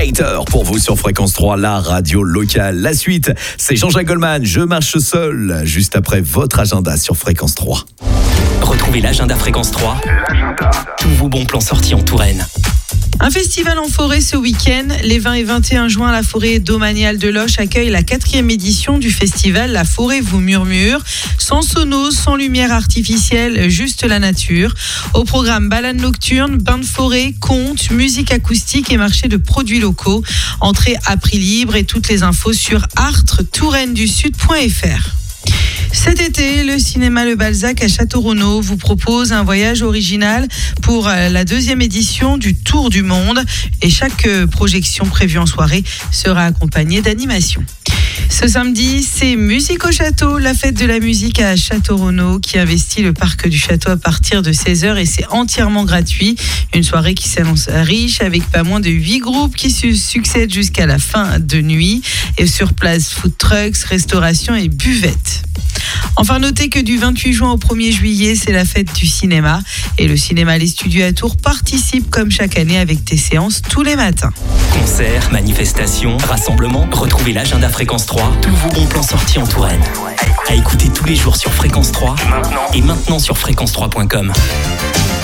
Skater pour vous sur Fréquence 3, la radio locale. La suite, c'est Jean-Jacques Goldman, Je marche seul, juste après votre agenda sur Fréquence 3. Retrouvez l'agenda Fréquence 3, tous vos bons plans sortis en Touraine. Un festival en forêt ce week-end. Les 20 et 21 juin, la forêt domaniale de Loches accueille la 4e édition du festival La Forêt vous murmure. Sans sonos, sans lumière artificielle, juste la nature. Au programme balade nocturne, bain de forêt, contes, musique acoustique et marché de produits locaux. Entrée à prix libre et toutes les infos sur artre-touraine-du-sud.fr. Cet été, le cinéma Le Balzac à Château-Renaud vous propose un voyage original pour la 2e édition du Tour du Monde. Et chaque projection prévue en soirée sera accompagnée d'animations. Ce samedi, c'est Musique au Château, la fête de la musique à Château-Renaud qui investit le parc du château à partir de 16h et c'est entièrement gratuit. Une soirée qui s'annonce riche avec pas moins de 8 groupes qui se succèdent jusqu'à la fin de nuit. Et sur place, food trucks, restauration et buvettes. Enfin, notez que du 28 juin au 1er juillet, c'est la fête du cinéma. Et le cinéma Les Studios à Tours participe comme chaque année avec des séances tous les matins. Concerts, manifestations, rassemblements, retrouvez l'agenda Fréquence 3, tous vos bons plans sortis en Touraine. À écouter tous les jours sur Fréquence 3 et maintenant sur fréquence3.com.